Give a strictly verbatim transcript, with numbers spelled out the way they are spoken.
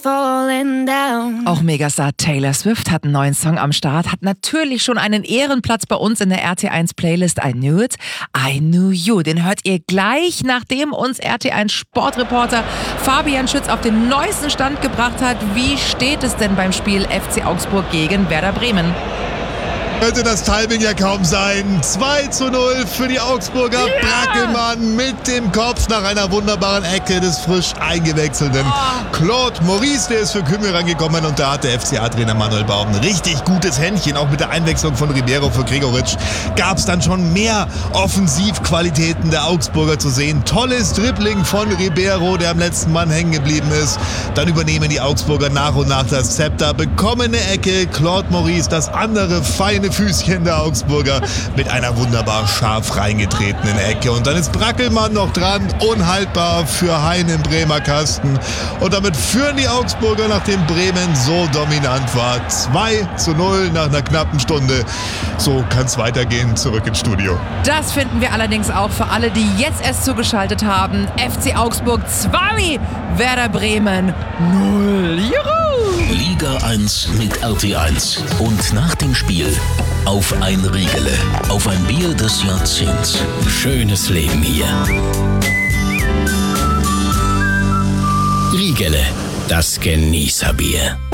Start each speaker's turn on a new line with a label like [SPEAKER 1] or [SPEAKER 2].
[SPEAKER 1] falling down.
[SPEAKER 2] Auch Megastar Taylor Swift hat einen neuen Song am Start, hat natürlich schon einen Ehrenplatz bei uns in der R T eins Playlist I Knew It, I Knew You. Den hört ihr gleich, nachdem uns R T eins Sportreporter Fabian Schütz auf den neuesten Stand gebracht hat. Wie steht es denn beim Spiel F C Augsburg gegen Werder Bremen?
[SPEAKER 3] Könnte das Timing ja kaum sein. zwei zu null für die Augsburger. Ja! Brackelmann mit dem Kopf nach einer wunderbaren Ecke des frisch eingewechselten oh. Claude Maurice. Der ist für Kümmel rangekommen und da hat der F C A-Trainer Manuel Baum ein richtig gutes Händchen. Auch mit der Einwechslung von Ribeiro für Gregoritsch gab es dann schon mehr Offensivqualitäten der Augsburger zu sehen. Tolles Dribbling von Ribeiro, der am letzten Mann hängen geblieben ist. Dann übernehmen die Augsburger nach und nach das Zepter. Bekommen eine Ecke. Claude Maurice, das andere feine Füßchen der Augsburger mit einer wunderbar scharf reingetretenen Ecke. Und dann ist Brackelmann noch dran, unhaltbar für Hein im Bremer Kasten. Und damit führen die Augsburger, nachdem Bremen so dominant war, zwei zu null nach einer knappen Stunde. So kann es weitergehen, zurück ins Studio.
[SPEAKER 2] Das finden wir allerdings auch für alle, die jetzt erst zugeschaltet haben. F C Augsburg zwei, Werder Bremen null. Juhu!
[SPEAKER 4] Liga eins mit R T eins. Und nach dem Spiel auf ein Riegele, auf ein Bier des Jahrzehnts. Schönes Leben hier. Riegele, das Genießerbier.